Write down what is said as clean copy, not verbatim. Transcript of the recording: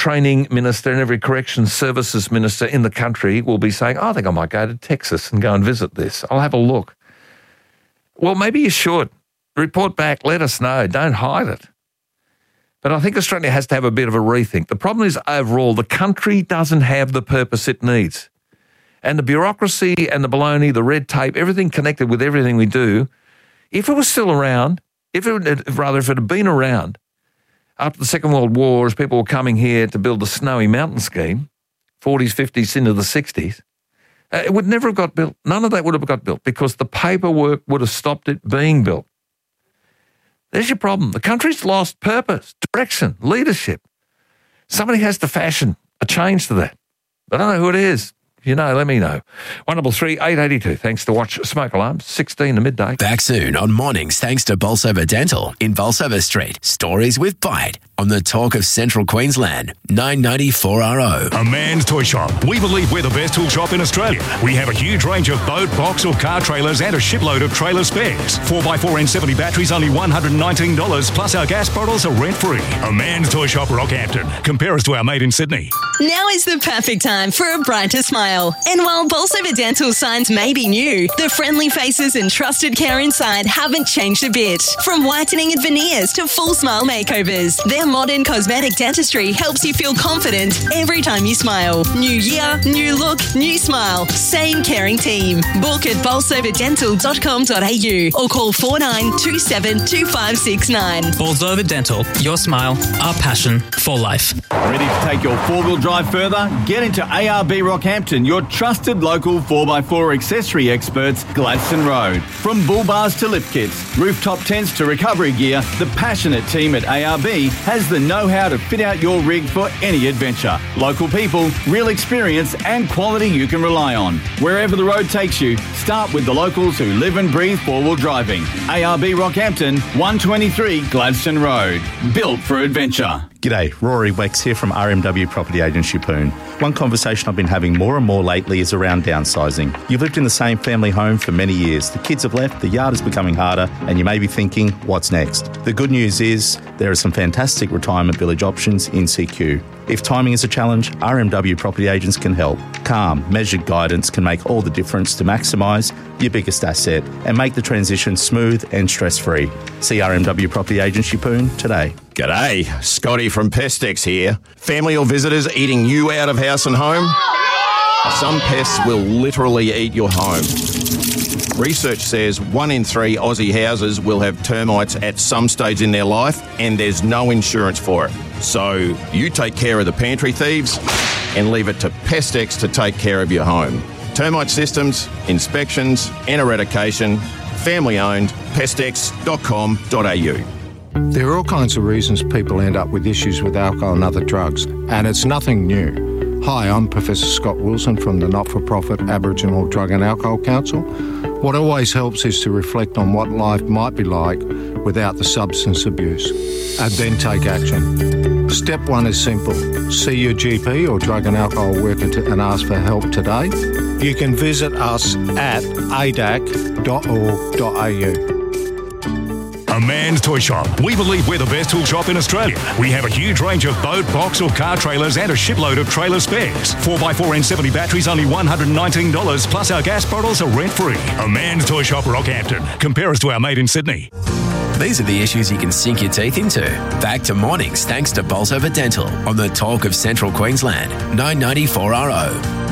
training minister and every corrections services minister in the country will be saying, I think I might go to Texas and go and visit this. I'll have a look. Well, maybe you should. Report back, let us know. Don't hide it. But I think Australia has to have a bit of a rethink. The problem is overall the country doesn't have the purpose it needs. And the bureaucracy and the baloney, the red tape, everything connected with everything we do, if it was still around, if it had been around after the Second World War as people were coming here to build the Snowy Mountain scheme, 40s, 50s into the 60s, it would never have got built. None of that would have got built because the paperwork would have stopped it being built. There's your problem. The country's lost purpose, direction, leadership. Somebody has to fashion a change to that. I don't know who it is. If you know, let me know. 133 882. Thanks to Watch Smoke Alarms, 16 to midday. Back soon on Mornings thanks to Bolsover Dental in Bolsover Street. Stories with Bite on the Talk of Central Queensland, 994RO. A Man's Toy Shop. We believe we're the best tool shop in Australia. We have a huge range of boat, box or car trailers and a shipload of trailer spares. 4x4 N70 batteries only $119 plus our gas bottles are rent free. A Man's Toy Shop, Rockhampton. Compare us to our mate in Sydney. Now is the perfect time for a brighter smile. And while Bolsover Dental signs may be new, the friendly faces and trusted care inside haven't changed a bit. From whitening and veneers to full smile makeovers, their modern cosmetic dentistry helps you feel confident every time you smile. New year, new look, new smile. Same caring team. Book at bolsoverdental.com.au or call 4927 2569. Bolsover Dental. Your smile, our passion for life. Ready to take your four-wheel drive further? Get into ARB Rockhampton, your trusted local 4x4 accessory experts, Gladstone Road. From bull bars to lift kits, rooftop tents to recovery gear, the passionate team at ARB has the know-how to fit out your rig for any adventure. Local people, real experience and quality you can rely on. Wherever the road takes you, start with the locals who live and breathe four-wheel driving. ARB Rockhampton, 123 Gladstone Road. Built for adventure. G'day, Rory Wex here from RMW Property Agents Yeppoon. One conversation I've been having more and more lately is around downsizing. You've lived in the same family home for many years. The kids have left, the yard is becoming harder, and you may be thinking, what's next? The good news is there are some fantastic retirement village options in CQ. If timing is a challenge, RMW Property Agents can help. Calm, measured guidance can make all the difference to maximise your biggest asset and make the transition smooth and stress-free. See RMW Property Agents Yeppoon today. G'day, Scotty from Pestex here. Family or visitors eating you out of house and home? Some pests will literally eat your home. Research says 1 in 3 Aussie houses will have termites at some stage in their life and there's no insurance for it. So you take care of the pantry thieves and leave it to Pestex to take care of your home. Termite systems, inspections and eradication, family owned, pestex.com.au. There are all kinds of reasons people end up with issues with alcohol and other drugs, and it's nothing new. Hi, I'm Professor Scott Wilson from the not-for-profit Aboriginal Drug and Alcohol Council. What always helps is to reflect on what life might be like without the substance abuse, and then take action. Step 1 is simple. See your GP or drug and alcohol worker and ask for help today. You can visit us at adac.org.au. A Man's Toy Shop. We believe we're the best tool shop in Australia. We have a huge range of boat, box or car trailers and a shipload of trailer spares. 4x4 N70 batteries only $119 plus our gas bottles are rent free. A Man's Toy Shop, Rockhampton. Compare us to our mate in Sydney. These are the issues you can sink your teeth into. Back to Mornings thanks to Bolsover Dental on the Talk of Central Queensland, 994RO.